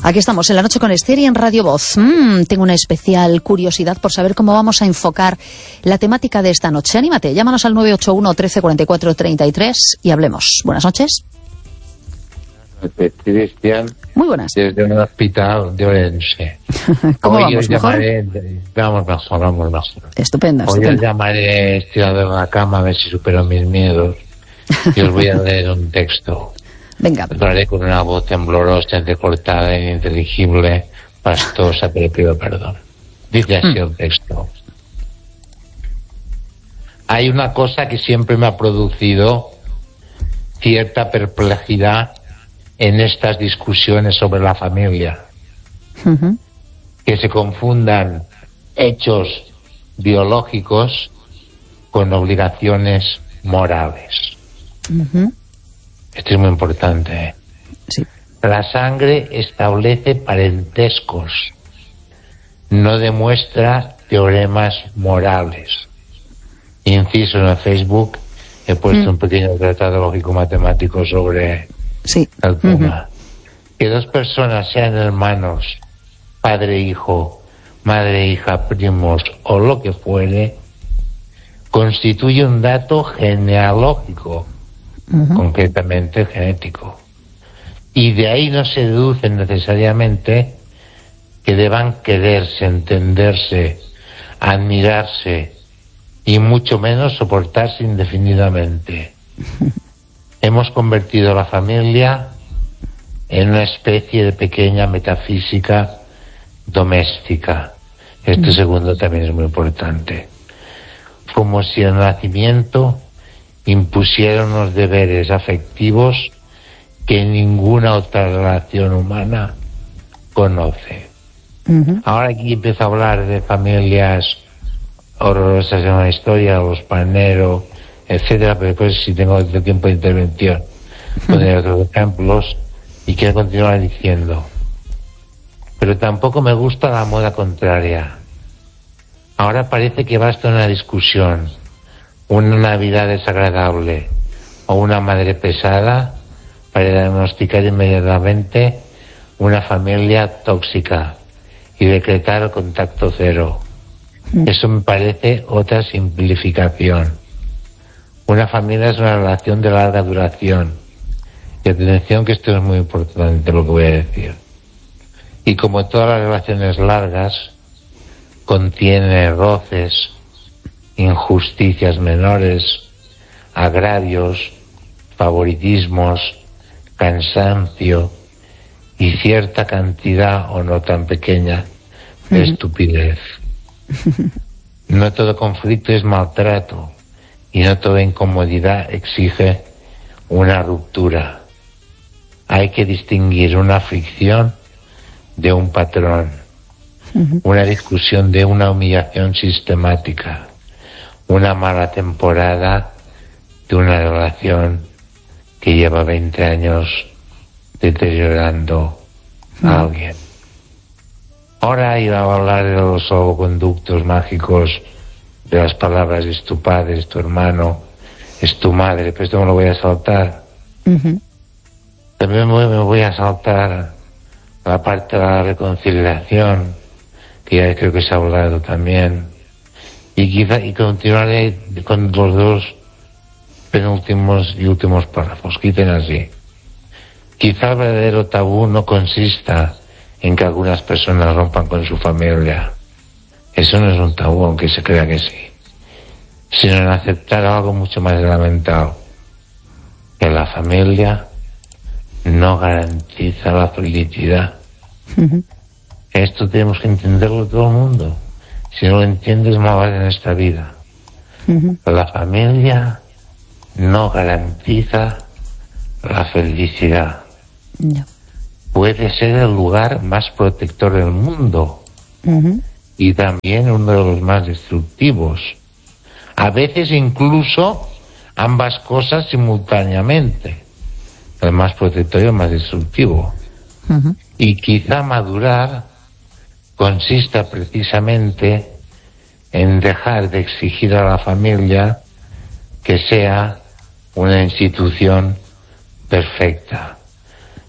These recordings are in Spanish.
Aquí estamos en La Noche con Esther y en Radio Voz. Tengo una especial curiosidad por saber cómo vamos a enfocar la temática de esta noche. Anímate, llámanos al 981 13 44 33 y hablemos. Buenas noches. Cristian. Muy buenas. Desde un hospital de Orense. ¿Cómo Hoy vamos? os ¿Mejor? Vamos mejor. Estupendo, Hoy estupendo. os llamaré estirado en la cama a ver si supero mis miedos. Y os voy a leer un texto. Venga. Lo haré con una voz temblorosa, entrecortada e ininteligible, pastosa, pero pido perdón. Dice así el texto. Hay una cosa que siempre me ha producido cierta perplejidad en estas discusiones sobre la familia. Que se confundan hechos biológicos con obligaciones morales. Esto es muy importante, ¿eh? Sí. La sangre establece parentescos, no demuestra teoremas morales. Inciso, en el Facebook he puesto un pequeño tratado lógico-matemático sobre el tema. Que dos personas sean hermanos, padre-hijo, madre-hija, primos o lo que fuere, constituye un dato genealógico, concretamente genético. Y de ahí no se deduce necesariamente que deban quererse, entenderse, admirarse y mucho menos soportarse indefinidamente. Hemos convertido la familia en una especie de pequeña metafísica doméstica. Este segundo también es muy importante. Como si el nacimiento impusiera unos deberes afectivos que ninguna otra relación humana conoce. Ahora aquí empiezo a hablar de familias horrorosas en la historia, los Panero, etcétera, pero después, si tengo otro tiempo de intervención, pondré otros ejemplos. Y quiero continuar diciendo, pero tampoco me gusta la moda contraria. Ahora parece que basta una discusión, una Navidad desagradable o una madre pesada para diagnosticar inmediatamente una familia tóxica y decretar el contacto cero. Eso me parece otra simplificación. Una familia es una relación de larga duración. Y atención, que esto es muy importante lo que voy a decir. Y como todas las relaciones largas, contiene roces, injusticias menores, agravios, favoritismos, cansancio y cierta cantidad, o no tan pequeña, de estupidez. No todo conflicto es maltrato y no toda incomodidad exige una ruptura. Hay que distinguir una fricción de un patrón, una discusión de una humillación sistemática, una mala temporada de una relación que lleva 20 años deteriorando a alguien. Ahora iba a hablar de los salvoconductos mágicos, de las palabras es tu padre, es tu hermano, es tu madre, pero esto me lo voy a saltar. También me voy a saltar la parte de la reconciliación, que ya creo que se ha hablado también, y continuaré con los dos penúltimos y últimos párrafos. Quiten así. Quizá el verdadero tabú no consista en que algunas personas rompan con su familia. Eso no es un tabú, aunque se crea que sí, sino en aceptar algo mucho más elemental, que la familia no garantiza la felicidad. Esto tenemos que entenderlo todo el mundo. Si no lo entiendes, mal vas en esta vida. La familia no garantiza la felicidad. Puede ser el lugar más protector del mundo y también uno de los más destructivos. A veces incluso ambas cosas simultáneamente. El más protector y el más destructivo. Y quizá madurar consista precisamente en dejar de exigir a la familia que sea una institución perfecta,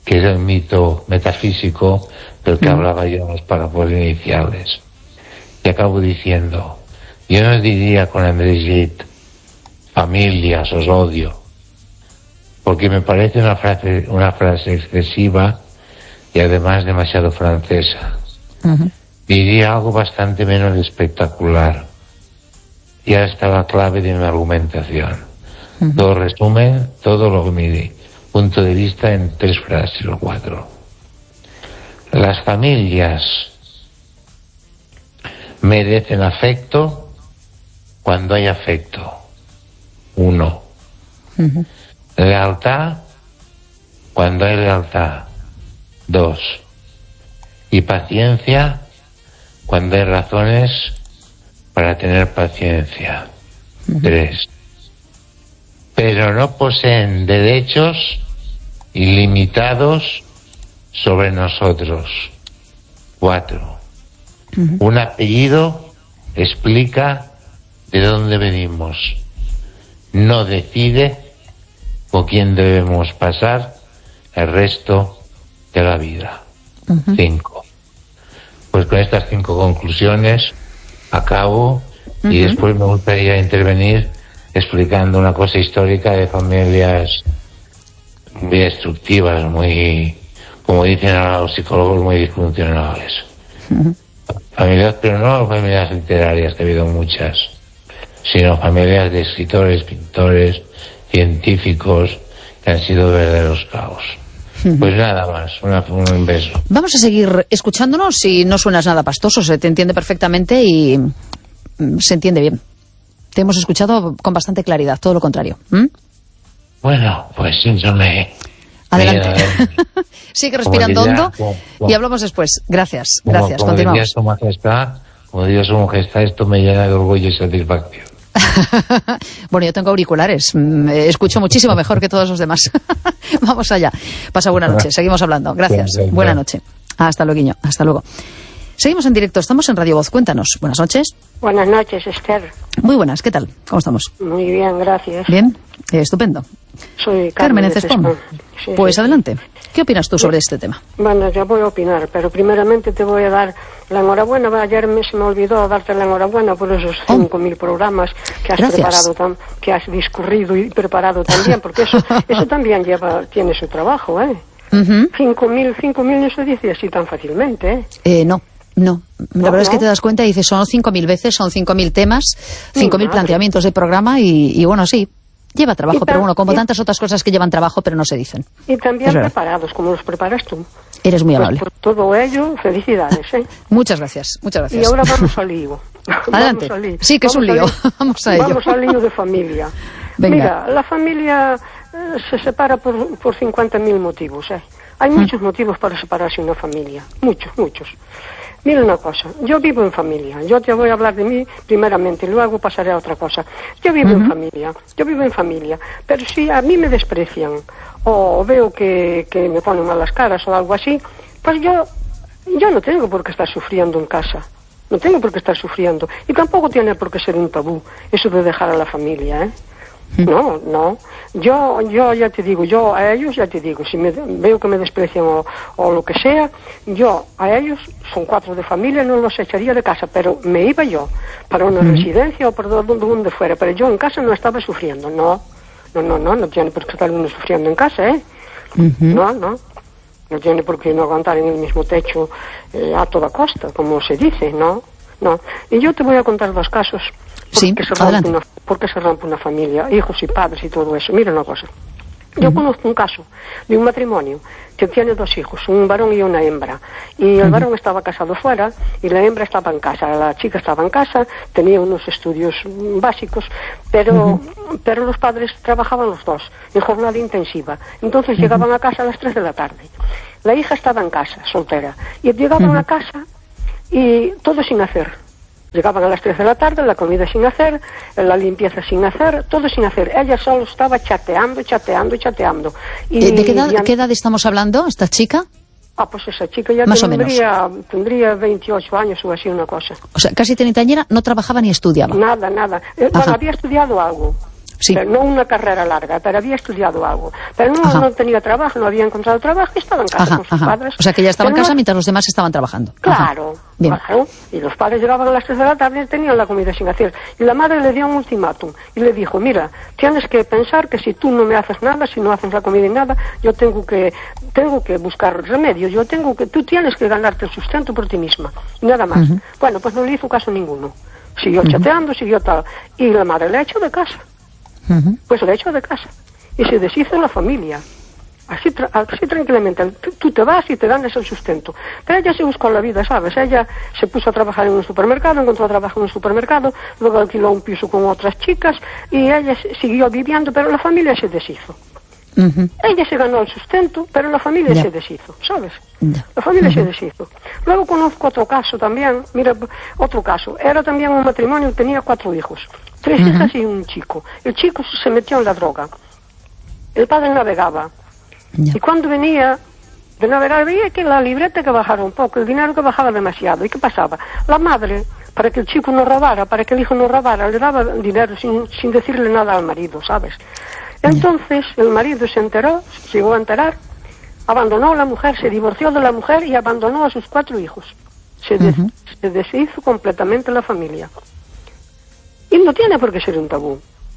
que es el mito metafísico del que hablaba yo en los párrafos iniciales. Y acabo diciendo, yo no diría con Andrés Gide, familias, os odio, porque me parece una frase excesiva y además demasiado francesa. Diría algo bastante menos espectacular. Y ahora está la clave de mi argumentación. Todo resumen, todo lo que mi punto de vista en 3 frases o 4. Las familias merecen afecto cuando hay afecto. 1. Lealtad cuando hay lealtad. 2. Y paciencia cuando hay razones para tener paciencia. 3. Pero no poseen derechos ilimitados sobre nosotros. 4. Un apellido explica de dónde venimos. No decide con quién debemos pasar el resto de la vida. 5. Pues con estas 5 conclusiones acabo y después me gustaría intervenir explicando una cosa histórica de familias muy destructivas, muy, como dicen ahora los psicólogos, muy disfuncionales. Familias, pero no familias literarias, que ha habido muchas, sino familias de escritores, pintores, científicos, que han sido verdaderos caos. Pues nada más, un beso. Vamos a seguir escuchándonos. Si no suenas nada pastoso, se te entiende perfectamente y se entiende bien. Te hemos escuchado con bastante claridad, todo lo contrario. Bueno, pues síntome. Adelante. Sigue respirando hondo y hablamos después. Gracias, gracias. Continuamos. Como diría su majestad, esto me llena de orgullo y satisfacción. Bueno, yo tengo auriculares, escucho muchísimo mejor que todos los demás. Vamos allá. Pasa buena noche, seguimos hablando. Gracias, buena noche. Hasta luego, hasta luego. Seguimos en directo, estamos en Radio Voz, cuéntanos. Buenas noches. Buenas noches, Esther. Muy buenas, ¿qué tal? ¿Cómo estamos? Muy bien, gracias. Bien, estupendo. Soy Carmen Cespón. Sí, pues sí. Adelante. ¿Qué opinas tú sobre este tema? Bueno, yo voy a opinar, pero primeramente te voy a dar la enhorabuena. Ayer se me olvidó darte la enhorabuena por esos 5.000 programas que has preparado, que has discurrido y preparado también, porque eso también tiene su trabajo, ¿eh? 5.000 no se dice así tan fácilmente, ¿eh? No, la verdad es que te das cuenta y dices, son 5.000 veces, son 5.000 temas, 5.000 planteamientos de programa y bueno, sí, lleva trabajo, pero bueno, como tantas otras cosas que llevan trabajo pero no se dicen. Y también preparados, como los preparas tú. Eres muy amable. Por todo ello, felicidades, ¿eh? Muchas gracias, muchas gracias. Y ahora vamos al lío. Adelante. Sí, que es un lío. Vamos a ello. Vamos al lío de familia. Venga. Mira, la familia se separa por 50.000 motivos, ¿eh? Hay muchos motivos para separarse una familia. Muchos. Mira una cosa, yo vivo en familia, yo te voy a hablar de mí primeramente, luego pasaré a otra cosa. Yo vivo en familia, pero si a mí me desprecian o veo que me ponen malas caras o algo así, pues yo no tengo por qué estar sufriendo en casa, no tengo por qué estar sufriendo, y tampoco tiene por qué ser un tabú eso de dejar a la familia, ¿eh? No. Yo ya te digo, a ellos ya te digo, si veo que me desprecian o lo que sea, yo a ellos, son 4 de familia, no los echaría de casa, pero me iba yo para una residencia o por donde fuera, pero yo en casa no estaba sufriendo, no tiene por qué estar uno sufriendo en casa, ¿eh? No tiene por qué no aguantar en el mismo techo a toda costa, como se dice, no. Y yo te voy a contar 2 casos. Porque se rompe una familia, hijos y padres y todo eso. Mira una cosa. Yo conozco un caso de un matrimonio que tiene 2 hijos, un varón y una hembra. Y el varón estaba casado fuera y la hembra estaba en casa. La chica estaba en casa, tenía unos estudios básicos, pero los padres trabajaban los 2 en jornada intensiva. Entonces llegaban a casa a las 3 de la tarde. La hija estaba en casa, soltera. Y llegaban a casa y todo sin hacer. Llegaban a las 3 de la tarde, la comida sin hacer, la limpieza sin hacer, todo sin hacer. Ella solo estaba chateando. Y ¿De qué edad estamos hablando, esta chica? Pues esa chica ya tendría 28 años o así, una cosa. O sea, casi treintañera, no trabajaba ni estudiaba. Nada. Bueno, había estudiado algo. Sí. Pero no una carrera larga, pero había estudiado algo. Pero no tenía trabajo, no había encontrado trabajo y estaba en casa con sus padres. O sea, que ella estaba en casa mientras los demás estaban trabajando. Claro, claro. Y los padres llegaban a las 3 de la tarde y tenían la comida sin hacer. Y la madre le dio un ultimátum y le dijo, mira, tienes que pensar que si tú no me haces nada, si no haces la comida y nada, yo tengo que buscar remedio, tú tienes que ganarte el sustento por ti misma. Y nada más. Bueno, pues no le hizo caso ninguno. Siguió chateando, siguió tal. Y la madre le echó de casa. Pues le echó de casa y se deshizo la familia así tranquilamente. Tú te vas y te dan ese sustento. Pero ella se buscó la vida, ¿sabes? Ella se puso a trabajar en un supermercado, encontró trabajo en un supermercado, luego alquiló un piso con otras chicas y ella siguió viviendo, pero la familia se deshizo. Ella se ganó el sustento, pero la familia se deshizo, ¿sabes? La familia se deshizo. Luego conozco otro caso también, mira, otro caso. Era también un matrimonio que tenía 4 hijos. 3 hijas y un chico. El chico se metió en la droga. El padre navegaba. Y cuando venía de navegar, veía que la libreta que bajaba un poco, el dinero que bajaba demasiado. ¿Y qué pasaba? La madre, para que el chico no robara, para que el hijo no robara, le daba dinero sin decirle nada al marido, ¿sabes? Entonces el marido se enteró, llegó a enterar, abandonó a la mujer, se divorció de la mujer y abandonó a sus 4 hijos. Se deshizo completamente la familia. Y no tiene por qué ser un tabú.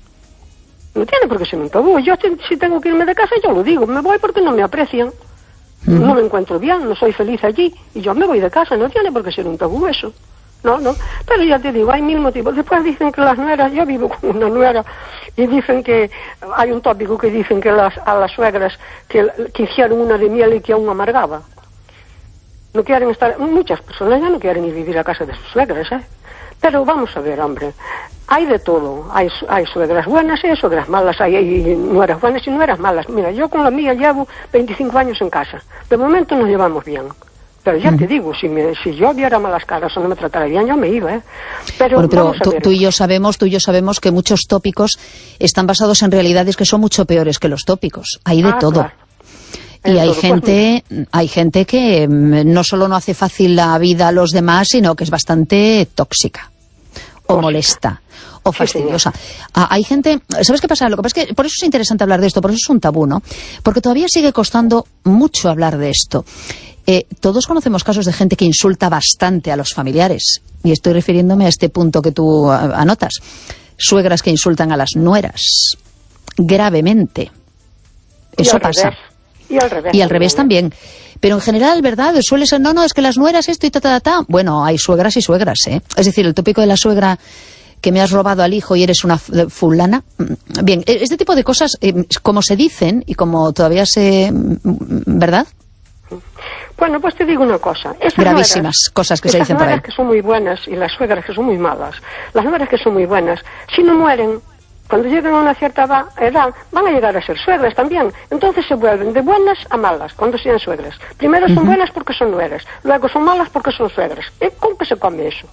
No tiene por qué ser un tabú. Yo si tengo que irme de casa, yo lo digo. Me voy porque no me aprecian. No me encuentro bien, no soy feliz allí. Y yo me voy de casa. No tiene por qué ser un tabú eso. No. Pero ya te digo, hay 1000 motivos. Después dicen que las nueras, yo vivo con una nuera, y dicen que, hay un tópico que dicen que a las suegras que hicieron una de miel y que aún amargaba. No quieren estar, muchas personas ya no quieren ir vivir a casa de sus suegras, ¿eh? Pero vamos a ver, hombre, hay de todo. Hay suegras buenas y hay suegras malas, hay nueras buenas y nueras malas. Mira, yo con la mía llevo 25 años en casa. De momento nos llevamos bien. Pero ya te digo, si yo viera malas caras o no me tratara bien, yo me iba, ¿eh? Pero tú y yo sabemos que muchos tópicos están basados en realidades que son mucho peores que los tópicos. Hay de todo. Claro. Y hay gente que no solo no hace fácil la vida a los demás, sino que es bastante tóxica, o molesta, o fastidiosa. Hay gente, ¿sabes qué pasa? Lo que pasa es que por eso es interesante hablar de esto, por eso es un tabú, ¿no? Porque todavía sigue costando mucho hablar de esto. Todos conocemos casos de gente que insulta bastante a los familiares, y estoy refiriéndome a este punto que tú anotas. Suegras que insultan a las nueras, gravemente. Eso pasa. Y al revés también. Pero en general, ¿verdad? Suele ser, no, es que las nueras esto y ta. Bueno, hay suegras y suegras, ¿eh? Es decir, el tópico de la suegra que me has robado al hijo y eres una fulana. Bien, este tipo de cosas, como se dicen y como todavía ¿verdad? Bueno, pues te digo una cosa. Gravísimas cosas que se dicen por ahí. Las nueras que son muy buenas y las suegras que son muy malas. Las nueras que son muy buenas, si no mueren, cuando lleguen a una cierta edad, van a llegar a ser suegras también. Entonces se vuelven de buenas a malas cuando sean suegras. Primero son buenas porque son nueras, luego son malas porque son suegras. ¿Cómo que se come eso?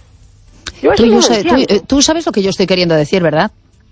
Tú sabes lo que yo estoy queriendo decir, ¿verdad?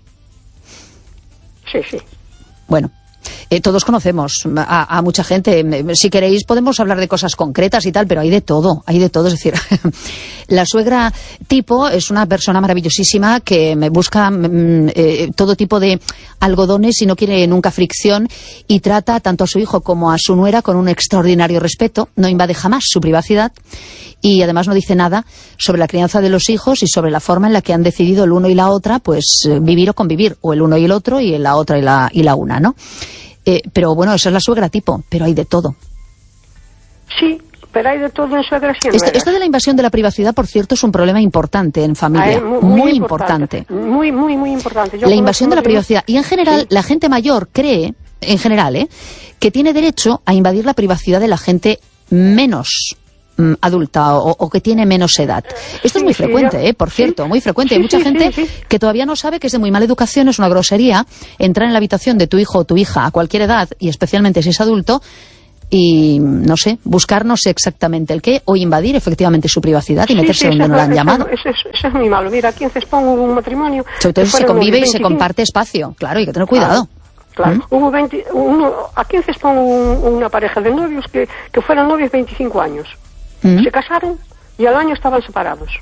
Sí. Bueno. Todos conocemos a mucha gente. Si queréis podemos hablar de cosas concretas y tal, pero hay de todo. Es decir, la suegra tipo es una persona maravillosísima que me busca todo tipo de algodones y no quiere nunca fricción, y trata tanto a su hijo como a su nuera con un extraordinario respeto. No invade jamás su privacidad y además no dice nada sobre la crianza de los hijos y sobre la forma en la que han decidido el uno y la otra pues vivir o convivir, o el uno y el otro, y la otra y la una, ¿no? Pero bueno, esa es la suegra tipo, pero hay de todo. Sí, pero hay de todo en suegras y en nueras. Esto de la invasión de la privacidad, por cierto, es un problema importante en familia. Muy importante. Muy importante. La invasión de la privacidad. Y en general, la gente mayor cree, en general, que tiene derecho a invadir la privacidad de la gente menos adulta o que tiene menos edad. Esto es muy frecuente, por cierto, muy frecuente. Hay mucha gente que todavía no sabe que es de muy mala educación, es una grosería entrar en la habitación de tu hijo o tu hija a cualquier edad, y especialmente si es adulto, y no sé, buscar no sé exactamente el qué, o invadir efectivamente su privacidad y meterse donde no la han llamado. Eso es muy malo. Mira, aquí en Cespón hubo un matrimonio. Sobre todo si se convive y se comparte espacio. Claro, hay que tener cuidado. Claro. Aquí en Cespón hubo una pareja de novios que fueron novios 25 años. Se casaron y al año estaban separados.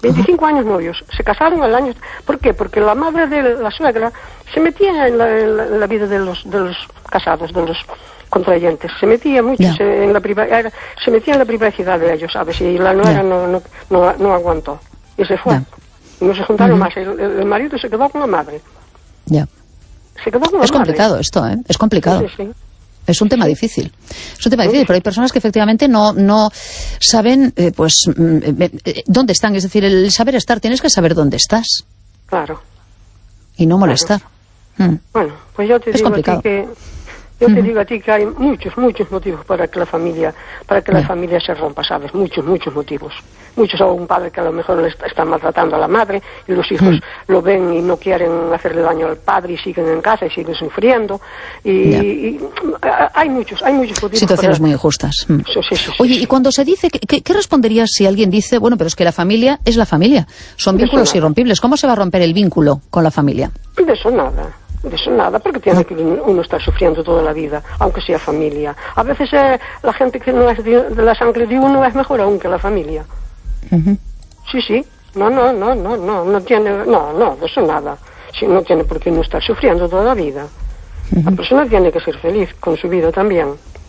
25 años novios, se casaron al año. ¿Por qué? Porque la madre de la suegra se metía en la vida de los casados, de los contrayentes, se metía mucho en la privacidad de ellos, ¿sabes? Y la nuera no aguantó y se fue. No se juntaron más. El marido se quedó con la madre. Ya. Se quedó con la madre. Es complicado esto, ¿eh? Es complicado. Sí. Es un tema difícil. Es un tema difícil, pero hay personas que efectivamente no saben, dónde están. Es decir, el saber estar, tienes que saber dónde estás. Claro. Y no molestar. Bueno, pues yo te es digo complicado. a ti que... Yo te digo a ti que hay muchos motivos para que la familia se rompa, ¿sabes? Muchos motivos. Muchos, o un padre que a lo mejor le está maltratando a la madre y los hijos lo ven y no quieren hacerle daño al padre y siguen en casa y siguen sufriendo. Y hay muchos motivos. Situaciones muy injustas. Sí. Oye, y cuando se dice, ¿qué responderías si alguien dice, bueno, pero es que la familia es la familia? Son vínculos irrompibles. ¿Cómo se va a romper el vínculo con la familia? De eso nada, porque tiene que uno estar sufriendo toda la vida, aunque sea familia. A veces la gente que no es de la sangre de uno es mejor aún que la familia. Sí. No tiene, de eso nada. Si no tiene por qué no estar sufriendo toda la vida. La persona tiene que ser feliz con su vida también.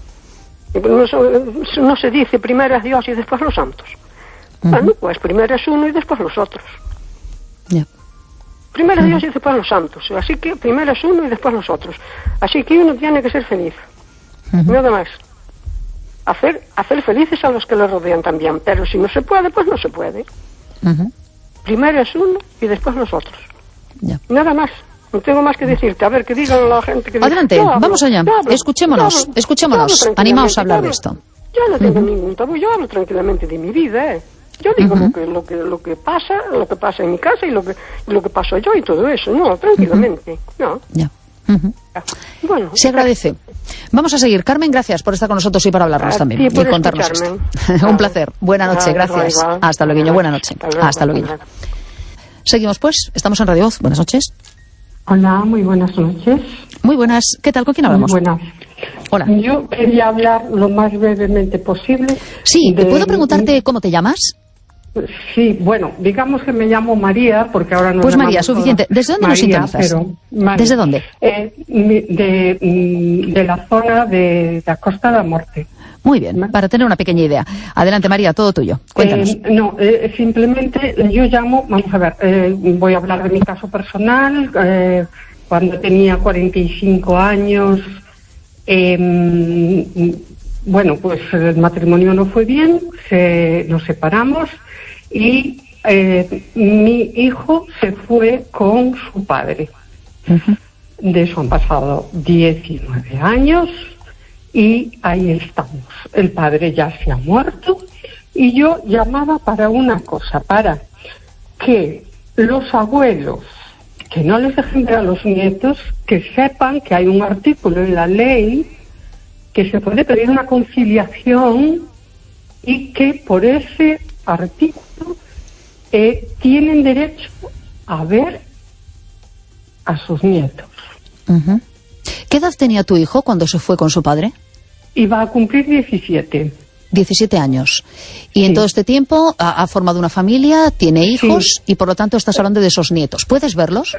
No se dice primero es Dios y después los santos. Bueno, pues primero es uno y después los otros. Primero Dios y después los santos. Así que primero es uno y después los otros. Así que uno tiene que ser feliz. Nada más. Hacer felices a los que le rodean también. Pero si no se puede, pues no se puede. Primero es uno y después los otros. Nada más. No tengo más que decirte. A ver, que digan la gente que... Adelante, vamos allá. Escuchémonos. Animaos a hablar de esto. Yo no tengo ningún tabú. Yo hablo tranquilamente de mi vida, Yo digo lo que pasa en mi casa y lo que paso yo y todo eso, no, tranquilamente, no. Bueno, se agradece. Vamos a seguir. Carmen, gracias por estar con nosotros y por hablarnos también y contarnos esto. Un placer. Buena noche, gracias. Hasta luego, buena noche. Hasta luego. Seguimos pues, estamos en Radio Voz. Buenas noches. Hola, muy buenas noches. Muy buenas. ¿Qué tal? ¿Con quién hablamos? Muy buenas. Hola. Yo quería hablar lo más brevemente posible. Sí, ¿te puedo preguntarte cómo te llamas? Sí, bueno, digamos que me llamo María, porque ahora no. Pues María, suficiente. ¿Desde dónde María, nos sintonizas? ¿Desde dónde? De la zona de la Costa da Morte. Muy bien, para tener una pequeña idea. Adelante, María, todo tuyo. Cuéntanos. Simplemente yo llamo, vamos a ver, voy a hablar de mi caso personal. Cuando tenía 45 años, bueno, pues el matrimonio no fue bien, nos separamos y mi hijo se fue con su padre. De eso han pasado 19 años y ahí estamos. El padre ya se ha muerto y yo llamaba para una cosa, para que los abuelos que no les dejen ver a los nietos, que sepan que hay un artículo en la ley que se puede pedir una conciliación y que por ese artículo tienen derecho a ver a sus nietos. ¿Qué edad tenía tu hijo cuando se fue con su padre? Iba a cumplir 17. 17 años. Y en todo este tiempo ha formado una familia, tiene hijos y por lo tanto estás hablando de esos nietos. ¿Puedes verlos?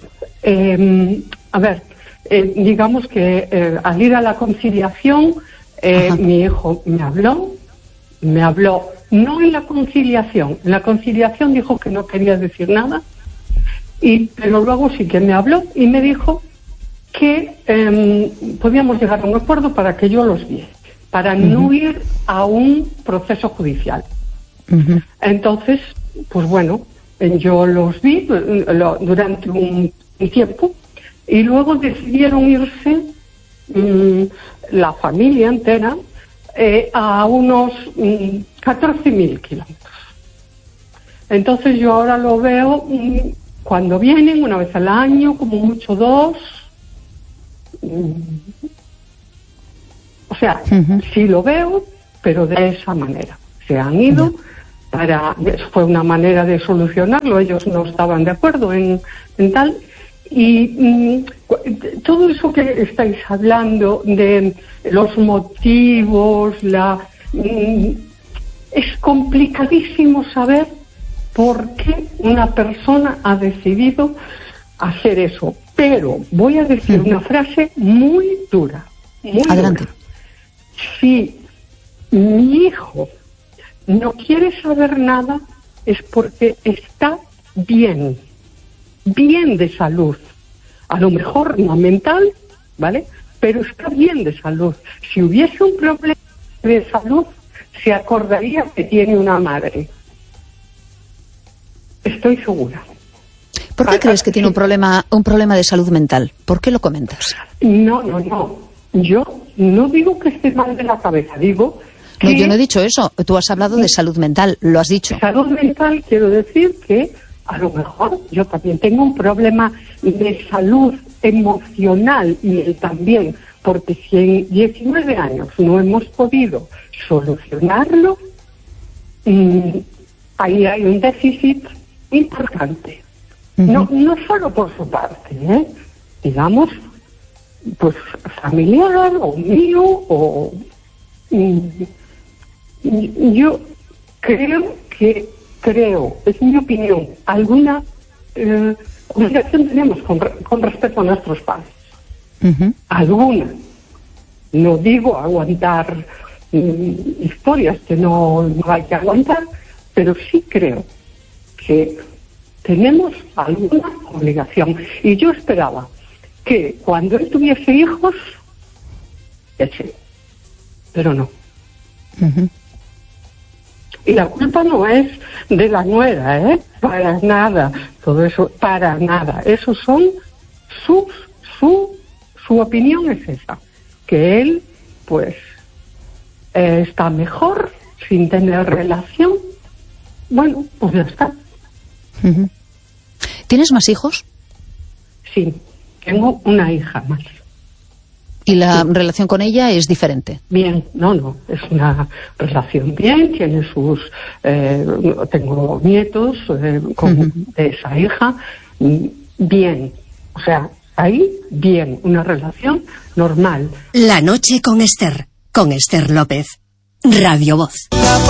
A ver, digamos que al ir a la conciliación, mi hijo me habló no en la conciliación dijo que no quería decir nada, pero luego sí que me habló y me dijo que podíamos llegar a un acuerdo para que yo los viera, para no ir a un proceso judicial. Entonces, pues bueno, yo los vi durante un tiempo y luego decidieron irse la familia entera a unos 14.000 kilómetros. Entonces yo ahora lo veo cuando vienen, una vez al año, como mucho 2. O sea, sí lo veo, pero de esa manera. Se han ido fue una manera de solucionarlo, ellos no estaban de acuerdo en tal. Y todo eso que estáis hablando de los motivos, es complicadísimo saber por qué una persona ha decidido hacer eso. Pero voy a decir una frase muy dura. Adelante. Dura. Si mi hijo no quiere saber nada, es porque está bien de salud. A lo mejor no mental, ¿vale? Pero está bien de salud. Si hubiese un problema de salud, se acordaría que tiene una madre. Estoy segura. ¿Por qué crees que tiene un problema de salud mental? ¿Por qué lo comentas? No. Yo no digo que esté mal de la cabeza, digo que... No, yo no he dicho eso. Tú has hablado de salud mental, lo has dicho. Salud mental, quiero decir que a lo mejor yo también tengo un problema de salud emocional y él también, porque si en 19 años no hemos podido solucionarlo, ahí hay un déficit importante. No solo por su parte, digamos, pues familiar o mío, o yo creo, es mi opinión, alguna obligación tenemos con respecto a nuestros padres. Alguna. No digo aguantar historias que no hay que aguantar, pero sí creo que tenemos alguna obligación. Y yo esperaba que cuando él tuviese hijos, pero no. Y la culpa no es de la nuera, para nada. Todo eso, para nada. Eso son su opinión es esa, que él, pues, está mejor sin tener relación. Bueno, pues ya está. ¿Tienes más hijos? Sí, tengo una hija más. ¿Y la relación con ella es diferente? Bien, no, es una relación bien, tiene sus... tengo nietos de esa hija, bien, o sea, ahí bien, una relación normal. La noche con Esther López, Radio Voz.